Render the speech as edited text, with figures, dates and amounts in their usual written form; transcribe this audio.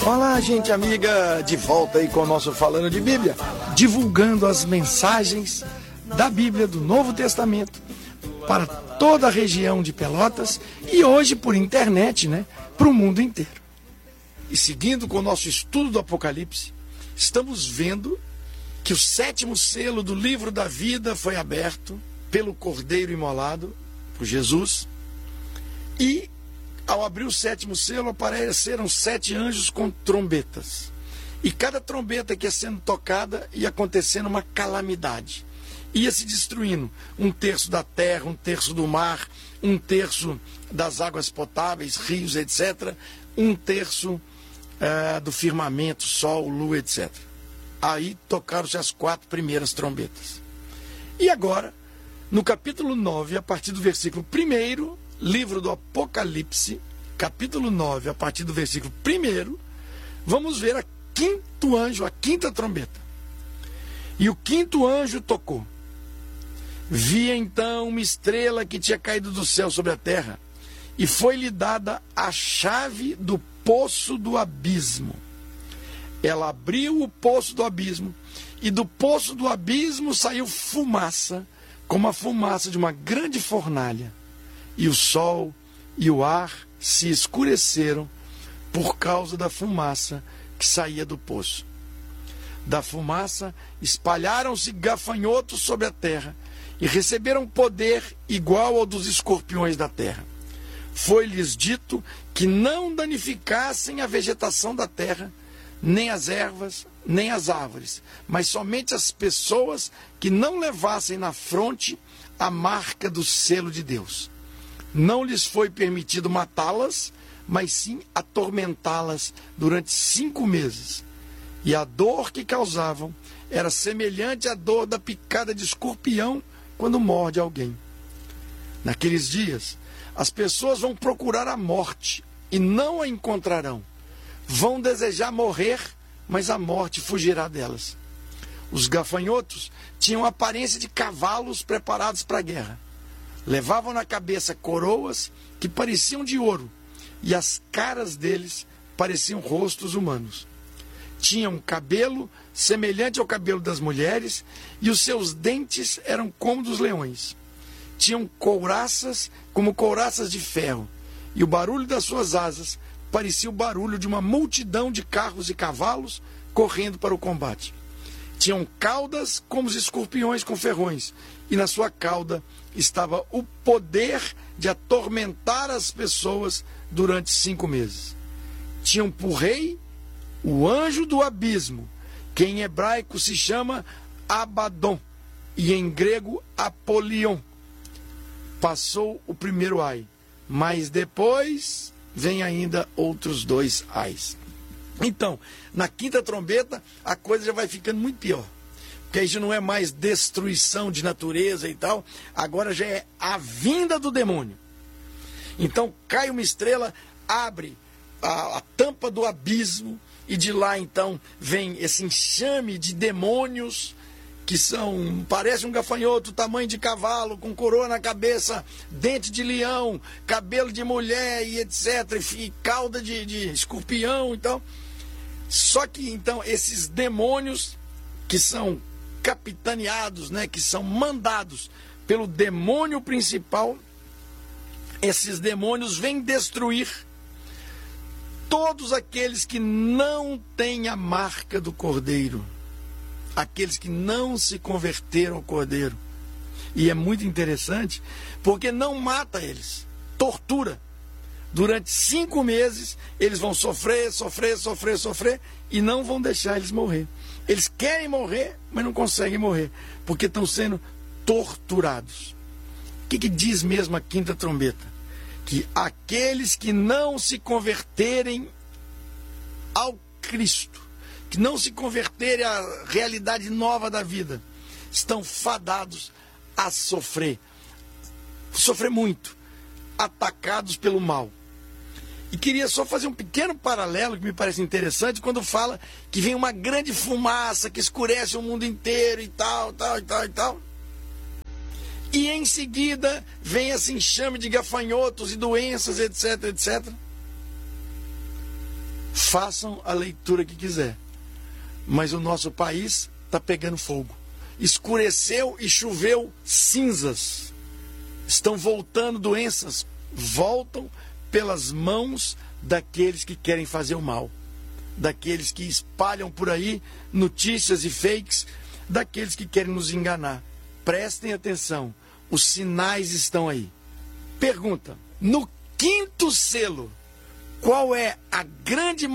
Olá, gente amiga, de volta aí com o nosso Falando de Bíblia, divulgando as mensagens da Bíblia do Novo Testamento para toda a região de Pelotas e hoje por internet, para o mundo inteiro. E seguindo com o nosso estudo do Apocalipse, estamos vendo que o 7º selo do livro da vida foi aberto pelo Cordeiro imolado, por Jesus, e ao abrir o 7º selo, apareceram 7 anjos com trombetas. E cada trombeta que ia sendo tocada ia acontecendo uma calamidade. Ia se destruindo 1/3 da terra, 1/3 do mar, 1/3 das águas potáveis, rios, etc. 1/3 do firmamento, sol, lua, etc. Aí tocaram-se as 4 primeiras trombetas. E agora, no capítulo 9, a partir do versículo 1º, livro do Apocalipse, capítulo 9, a partir do versículo 1º, vamos ver o 5º anjo, a 5ª trombeta. E o 5º anjo tocou. Vi então uma estrela que tinha caído do céu sobre a terra, e foi-lhe dada a chave do poço do abismo. Ela abriu o poço do abismo, e do poço do abismo saiu fumaça, como a fumaça de uma grande fornalha. E o sol e o ar se escureceram por causa da fumaça que saía do poço. Da fumaça espalharam-se gafanhotos sobre a terra e receberam poder igual ao dos escorpiões da terra. Foi-lhes dito que não danificassem a vegetação da terra, nem as ervas, nem as árvores, mas somente as pessoas que não levassem na fronte a marca do selo de Deus. Não lhes foi permitido matá-las, mas sim atormentá-las durante 5 meses. E a dor que causavam era semelhante à dor da picada de escorpião quando morde alguém. Naqueles dias, as pessoas vão procurar a morte e não a encontrarão. Vão desejar morrer, mas a morte fugirá delas. Os gafanhotos tinham a aparência de cavalos preparados para a guerra. Levavam na cabeça coroas que pareciam de ouro, e as caras deles pareciam rostos humanos. Tinham cabelo semelhante ao cabelo das mulheres, e os seus dentes eram como dos leões. Tinham couraças como couraças de ferro, e o barulho das suas asas parecia o barulho de uma multidão de carros e cavalos correndo para o combate. Tinham caudas como os escorpiões com ferrões, e na sua cauda estava o poder de atormentar as pessoas durante 5 meses. Tinham por rei o anjo do abismo, que em hebraico se chama Abaddon, e em grego Apolion. Passou o primeiro ai, mas depois vem ainda outros 2 ais. Então, na 5ª trombeta, a coisa já vai ficando muito pior. Porque aí já não é mais destruição de natureza e tal, agora já é a vinda do demônio. Então, cai uma estrela, abre a tampa do abismo, e de lá, então, vem esse enxame de demônios, que parece um gafanhoto, tamanho de cavalo, com coroa na cabeça, dente de leão, cabelo de mulher e etc, e cauda de escorpião e tal. Só que, então, esses demônios que são capitaneados, que são mandados pelo demônio principal, esses demônios vêm destruir todos aqueles que não têm a marca do Cordeiro, aqueles que não se converteram ao Cordeiro. E é muito interessante, porque não mata eles, tortura. Durante 5 meses, eles vão sofrer, e não vão deixar eles morrer. Eles querem morrer, mas não conseguem morrer, porque estão sendo torturados. O que diz mesmo a 5ª trombeta? Que aqueles que não se converterem ao Cristo, que não se converterem à realidade nova da vida, estão fadados a sofrer muito, atacados pelo mal. E queria só fazer um pequeno paralelo que me parece interessante, quando fala que vem uma grande fumaça que escurece o mundo inteiro e tal. E em seguida vem esse enxame de gafanhotos e doenças, etc. Façam a leitura que quiser. Mas o nosso país está pegando fogo. Escureceu e choveu cinzas. Estão voltando doenças. Voltam pelas mãos daqueles que querem fazer o mal. Daqueles que espalham por aí notícias e fakes. Daqueles que querem nos enganar. Prestem atenção. Os sinais estão aí. Pergunta: no quinto selo, qual é a grande